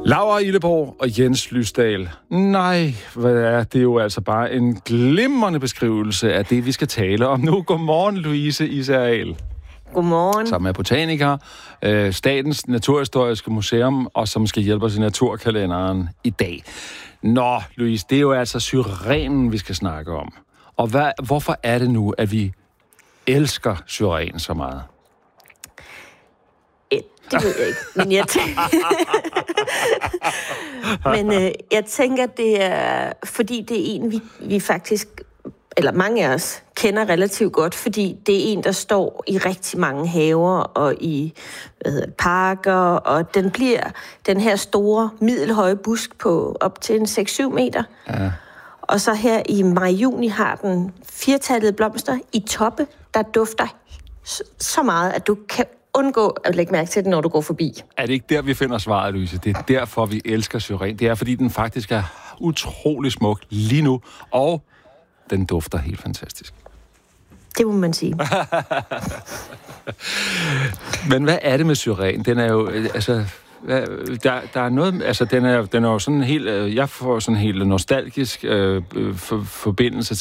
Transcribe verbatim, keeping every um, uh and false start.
Laura Illeborg og Jens Lysdal. Nej, hvad er det er jo altså bare en glimrende beskrivelse af det, vi skal tale om nu. Godmorgen, Louise Isael. Godmorgen. Som er botaniker, øh, Statens Naturhistoriske Museum, og som skal hjælpe os i naturkalenderen i dag. Nå, Louise, det er jo altså syrenen, vi skal snakke om. Og hvad, hvorfor er det nu, at vi elsker syren så meget? Det ved jeg ikke, men jeg tænker, men, øh, jeg tænker det er, fordi det er en, vi, vi faktisk, eller mange af os, kender relativt godt, fordi det er en, der står i rigtig mange haver og i hvad hedder, parker, og den bliver den her store, middelhøje busk på op til en seks syv meter. Ja. Og så her i maj-juni har den firtallede blomster i toppe, der dufter så meget, at du kan undgå at lægge mærke til den, når du går forbi. Er det ikke der, vi finder svaret, Louise? Det er derfor, vi elsker syren. Det er, fordi den faktisk er utrolig smuk lige nu, og den dufter helt fantastisk. Det må man sige. Men hvad er det med syren? Den er jo, altså... Der, der er noget, altså den er, den er jo sådan helt, jeg får sådan en helt nostalgisk øh, for, forbindelse